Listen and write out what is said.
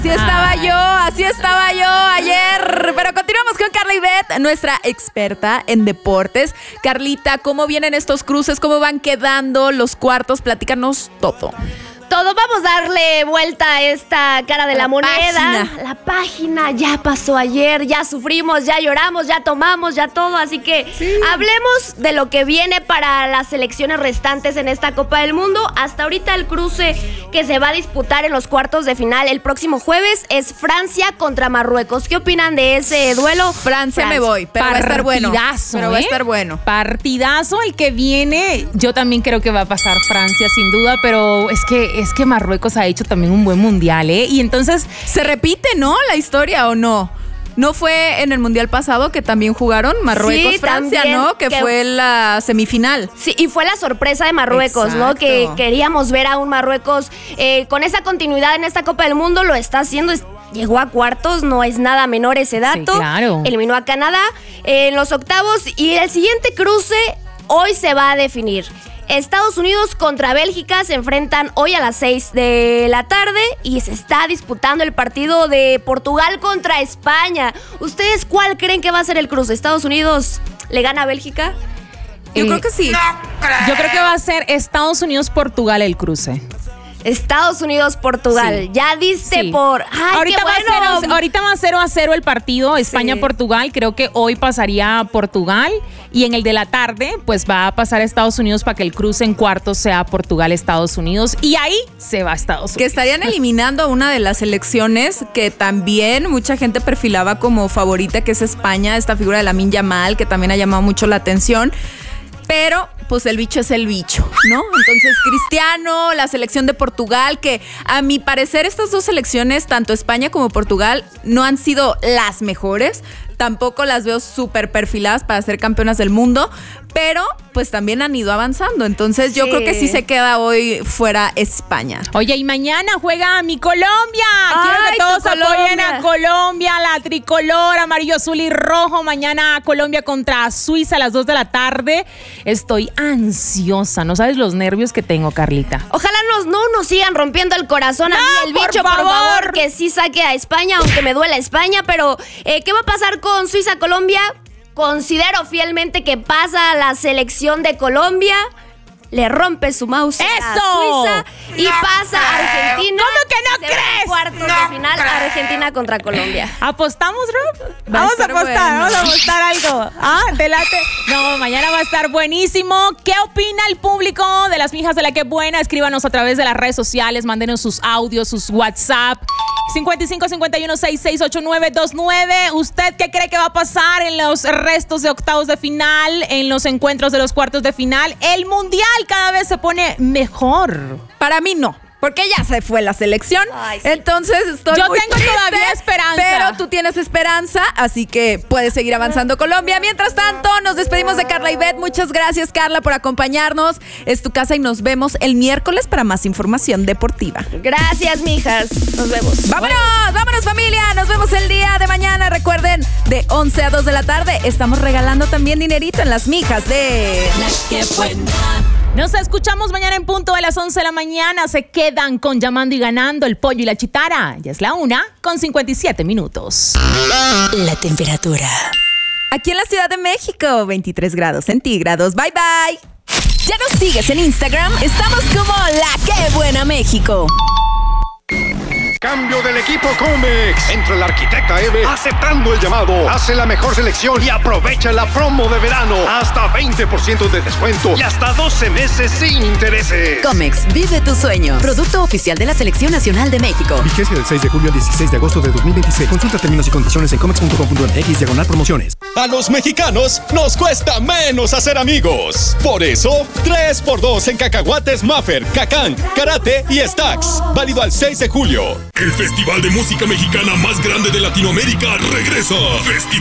Así estaba yo ayer. Pero continuamos con Carla Ivette, nuestra experta en deportes. Carlita, ¿cómo vienen estos cruces? ¿Cómo van quedando los cuartos? Platícanos todo. Vamos a darle vuelta a esta cara de la moneda. La página ya pasó ayer, ya sufrimos, ya lloramos, ya tomamos, ya todo. Así que hablemos de lo que viene para las selecciones restantes en esta Copa del Mundo. Hasta ahorita el cruce que se va a disputar en los cuartos de final el próximo jueves es Francia contra Marruecos. ¿Qué opinan de ese duelo? Francia me voy, pero va a estar bueno. Va a estar bueno. Partidazo el que viene. Yo también creo que va a pasar Francia sin duda, pero es que Marruecos ha hecho también un buen mundial, ¿eh? Y entonces se repite, ¿no? La historia, ¿o no? ¿No fue en el mundial pasado que también jugaron Marruecos-Francia, ¿no? Que fue la semifinal. Sí, y fue la sorpresa de Marruecos, exacto, ¿no? Que queríamos ver a un Marruecos con esa continuidad en esta Copa del Mundo. Lo está haciendo. Llegó a cuartos, no es nada menor ese dato. Sí, claro. Eliminó a Canadá en los octavos. Y el siguiente cruce hoy se va a definir. Estados Unidos contra Bélgica se enfrentan hoy a las 6 de la tarde y se está disputando el partido de Portugal contra España. ¿Ustedes cuál creen que va a ser el cruce? ¿Estados Unidos le gana a Bélgica? Yo creo que sí. Yo creo que va a ser Estados Unidos-Portugal el cruce. Estados Unidos-Portugal. Sí. Ya diste por... ¡Ay, ahorita qué bueno! Ahorita va 0-0 el partido España-Portugal. Creo que hoy pasaría Portugal. Y en el de la tarde, pues va a pasar a Estados Unidos para que el cruce en cuartos sea Portugal-Estados Unidos. Y ahí se va a Estados Unidos. Que estarían eliminando a una de las selecciones que también mucha gente perfilaba como favorita, que es España. Esta figura de Lamine Yamal, que también ha llamado mucho la atención. Pero, pues el bicho es el bicho, ¿no? Entonces, Cristiano, la selección de Portugal, que a mi parecer estas dos selecciones, tanto España como Portugal, no han sido las mejores. Tampoco las veo súper perfiladas para ser campeonas del mundo, pero pues también han ido avanzando. Entonces yo creo que sí se queda hoy fuera España. Oye, y mañana juega mi Colombia. Quiero que todos apoyen a Colombia, la tricolor, amarillo, azul y rojo. Mañana Colombia contra Suiza a las 2 de la tarde. Estoy ansiosa. No sabes los nervios que tengo, Carlita. Ojalá no nos sigan rompiendo el corazón a mí, el bicho, por favor, que sí saque a España, aunque me duela España. Pero, ¿qué va a pasar con Suiza-Colombia? Considero fielmente que pasa la selección de Colombia, le rompe su mouse a Suiza y pasa a Argentina. ¿Cómo que no crees? Cuartos de final, Argentina contra Colombia. ¿Apostamos, Rob? Vamos a apostar algo. ¿Te late? No, mañana va a estar buenísimo. ¿Qué opina el público de las mijas de la que buena? Escríbanos a través de las redes sociales, mándenos sus audios, sus WhatsApp. 55 51 66 8929. ¿Usted qué cree que va a pasar en los restos de octavos de final, en los encuentros de los cuartos de final? El mundial cada vez se pone mejor. Para mí no, porque ya se fue la selección. Ay, sí. Entonces yo tengo todavía esperanza. Pero tú tienes esperanza, así que puedes seguir avanzando Colombia. Mientras tanto, nos despedimos de Carla Ivette. Muchas gracias, Carla, por acompañarnos. Es tu casa y nos vemos el miércoles para más información deportiva. Gracias, mijas. Nos vemos. Vámonos familia. Nos vemos el día de mañana. Recuerden, de 11 a 2 de la tarde estamos regalando también dinerito en las mijas de La Que Buena. Nos escuchamos mañana en punto de las 11 de la mañana. Se quedan con Llamando y Ganando, el pollo y la chitara. Ya es la 1:57. La temperatura. Aquí en la Ciudad de México, 23 grados centígrados. Bye, bye. ¿Ya nos sigues en Instagram? Estamos como La Que Buena México. Cambio del equipo Comex. Entra el arquitecta Eve aceptando el llamado. Hace la mejor selección y aprovecha la promo de verano. Hasta 20% de descuento y hasta 12 meses sin intereses. Comex, vive tu sueño. Producto oficial de la Selección Nacional de México. Vigencia del 6 de julio al 16 de agosto de 2026. Consulta términos y condiciones en comex.com.mx/promociones. A los mexicanos nos cuesta menos hacer amigos. Por eso, 3x2 en cacahuates Maffer, Cacán, Karate y Stax. Válido al 6 de julio. El festival de música mexicana más grande de Latinoamérica regresa. Festival